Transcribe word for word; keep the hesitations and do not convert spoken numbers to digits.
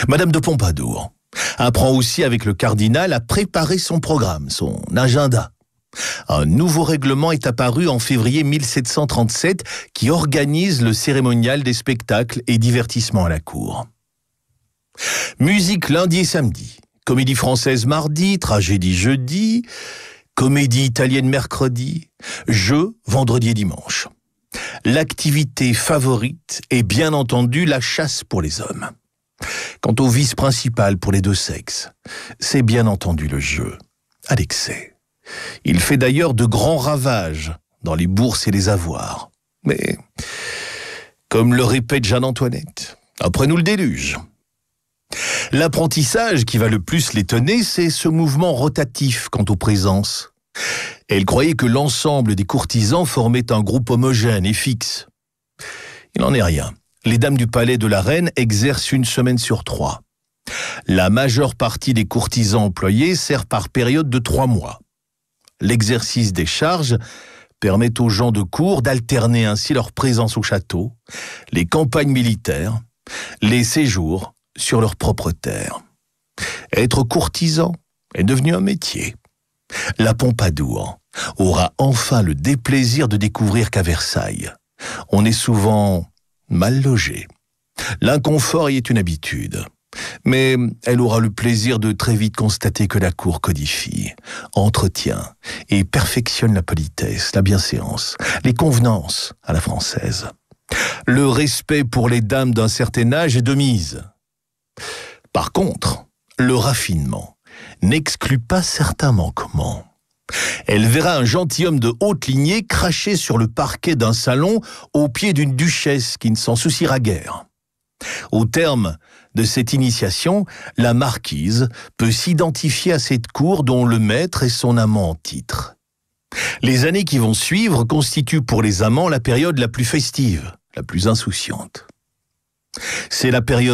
Madame de Pompadour apprend aussi avec le cardinal à préparer son programme, son agenda. Un nouveau règlement est apparu en février mille sept cent trente-sept qui organise le cérémonial des spectacles et divertissements à la cour. Musique lundi et samedi, comédie française mardi, tragédie jeudi, comédie italienne mercredi, jeux vendredi et dimanche. L'activité favorite est bien entendu la chasse pour les hommes. Quant au vice principal pour les deux sexes, c'est bien entendu le jeu, à l'excès. Il fait d'ailleurs de grands ravages dans les bourses et les avoirs. Mais, comme le répète Jeanne-Antoinette, après nous le déluge. L'apprentissage qui va le plus l'étonner, c'est ce mouvement rotatif quant aux présences. Elle croyait que l'ensemble des courtisans formait un groupe homogène et fixe. Il n'en est rien. Les dames du palais de la reine exercent une semaine sur trois. La majeure partie des courtisans employés sert par période de trois mois. L'exercice des charges permet aux gens de cour d'alterner ainsi leur présence au château, les campagnes militaires, les séjours sur leur propre terre. Être courtisan est devenu un métier. La Pompadour aura enfin le déplaisir de découvrir qu'à Versailles, on est souvent mal logé. L'inconfort y est une habitude. Mais elle aura le plaisir de très vite constater que la cour codifie, entretient et perfectionne la politesse, la bienséance, les convenances à la française. Le respect pour les dames d'un certain âge est de mise. Par contre, le raffinement n'exclut pas certains manquements. Elle verra un gentilhomme de haute lignée cracher sur le parquet d'un salon au pied d'une duchesse qui ne s'en souciera guère. Au terme de cette initiation, la marquise peut s'identifier à cette cour dont le maître est son amant en titre. Les années qui vont suivre constituent pour les amants la période la plus festive, la plus insouciante. C'est la période